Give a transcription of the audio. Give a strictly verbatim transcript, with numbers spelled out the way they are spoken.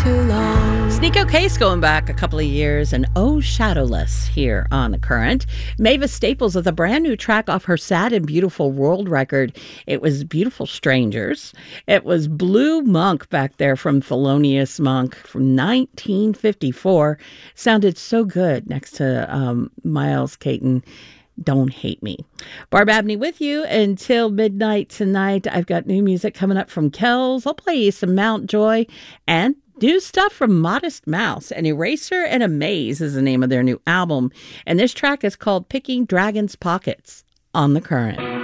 too long. Sneako Case going back a couple of years, and Oh Shadowless here on The Current. Mavis Staples with a brand new track off her Sad and Beautiful World record. It was Beautiful Strangers. It was Blue Monk back there from Thelonious Monk from nineteen fifty-four. Sounded so good next to um, Miles Caton. Don't Hate Me. Barb Abney with you until midnight tonight. I've got new music coming up from Kells. I'll play you some Mount Joy and new stuff from Modest Mouse. An Eraser and a Maze is the name of their new album. And this track is called Picking Dragon's Pockets on The Current.